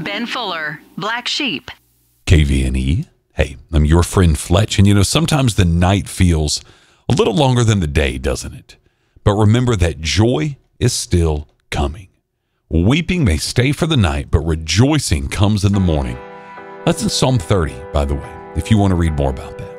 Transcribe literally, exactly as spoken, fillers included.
Ben Fuller, Black Sheep. K V N E. Hey, I'm your friend Fletch, and you know, sometimes the night feels a little longer than the day, doesn't it? But remember that joy is still coming. Weeping may stay for the night, but rejoicing comes in the morning. That's in Psalm thirty, by the way, if you want to read more about that.